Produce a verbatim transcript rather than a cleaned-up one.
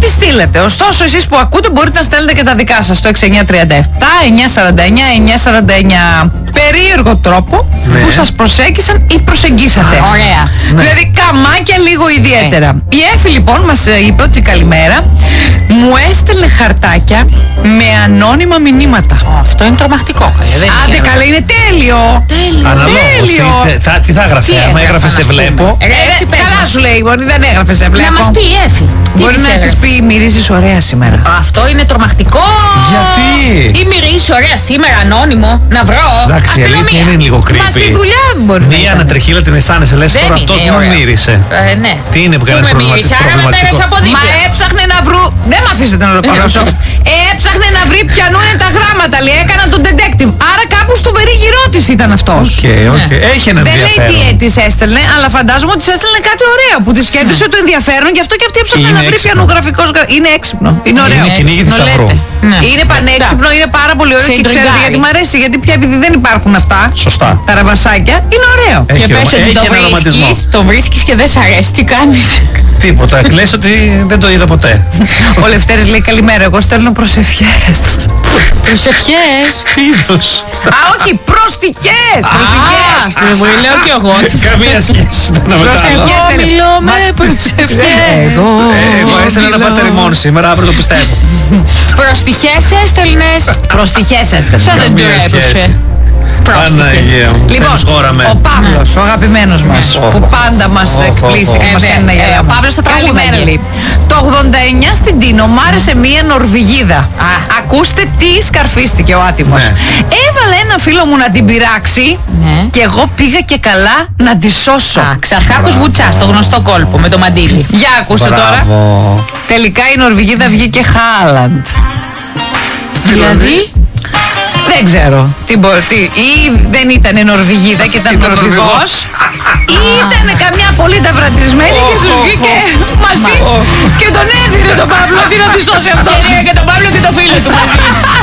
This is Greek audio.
τη στείλετε. Ωστόσο, εσείς που ακούτε μπορείτε να στέλνετε και τα δικά σας στο έξι εννιά τρία επτά εννιά σαράντα εννιά εννιά σαράντα εννιά. Περίεργο τρόπο ναι. που σας προσέγγισαν ή προσεγγίσατε. Α, ωραία. Ναι. Δηλαδή καμάκια λίγο ιδιαίτερα. Ε. Η Έφη λοιπόν μας είπε ότι καλημέρα, μου έστελνε χαρτάκια με ανώνυμα μηνύματα. Oh, αυτό είναι τρομακτικό. Άντε είναι καλά, είναι τέλειο. Τέλειο. Αναλόγως, τι, θα, τι θα έγραφε, άμα έγραφε σε βλέπω. Ε, ε, καλά σου λέει, μπορεί δεν έγραφε σε βλέπω. Να μας πει η Έφη. Μπορεί να της πει μυρίζεις ωραία σήμερα. Αυτό είναι τρομακτικό. Γιατί? Ή μυρίζεις ωραία σήμερα, ανώνυμο. Να βρω. Εντάξει, η αλήθεια είναι λίγο creepy. Μα στη δουλειά μπορεί. Μία ανατριχίλα την αισθάνεσαι, λες τώρα αυτός μου μύρισε. Ε, ναι. Τι είναι που κανένας προβληματικό. Μα έψαχνε να βρου. Δεν με αφήσετε να ολοκληρώσω. Έψαχνε να βρει ποιανού είναι τα γράμματα, λέει. Έκανα τον detective. Άρα κάπου στον περίγυρό της ήταν αυτός. Οκ, οκ. Έχει ένα δεν ενδιαφέρον. λέει τι της έστελνε, αλλά φαντάζομαι ότι της έστελνε κάτι ωραίο που της κέντρισε το ενδιαφέρον, γι' αυτό και αυτή έψαχνε να βρει ποιανού γραφικός. Είναι έξυπνο. Είναι ωραίο. Είναι κυνήγι θησαυρού. Είναι πανέξυπνο, είναι πάρα πολύ ωραίο και ξέρετε γιατί μου αρέσει. Γιατί πια επειδή δεν υπάρχουν αυτά. Σωστά. Τα ραβασάκια είναι ωραίο. Και πες ότι το βρίσκεις, το βρίσκεις και δεν σ' αρέσει, τι κάνεις. Τίποτα, λες ότι δεν το είδα ποτέ. Ο Λευτέρης λέει καλημέρα, εγώ στέλνω προσευχές. Προσευχές. Τι είδους? Α, όχι, προστικές. Προστικές. Δεν μου λέω κι εγώ. Καμία σχέση ήταν με τα άλλα. Εγώ μιλώ με προσευχές. Εγώ έστελνα ένα πατερημόν σήμερα, αύριο το πιστεύω. Προστιχές έστελνες. Προστιχές έστελνες. Σαν δεν τρέπωσε. Παναγία μου. Λοιπόν, ο Παύλος, ο αγαπημένος μας, που πάντα μας εκπλήσει και μας κάνει να γελάμε. Ο Παύλος θα τραγουδάει. Το ογδόντα εννιά στην Τίνο μ' άρεσε μία Νορβηγίδα. Ακούστε τι σκαρφίστηκε ο άτιμος. Έβαλε ένα φίλο μου να την πειράξει και εγώ πήγα και καλά να τη σώσω. Ξαρχάκος Βουτσάς, το γνωστό κόλπο με το μαντίλι. Για ακούστε τώρα. Τελικά η Νορβηγίδα βγήκε Χάλαντ. Δηλαδή? Δεν ξέρω. Τι μπο, τι, ή δεν ήταν Νορβηγίδα και ήταν Νορβηγός, ή ήταν καμιά πολύ ταυρατισμένη και τους βγήκε μαζί και τον έδινε τον Παύλο. Τι να τη σώσει αυτό. Και τον Παύλο και το φίλο του μαζί.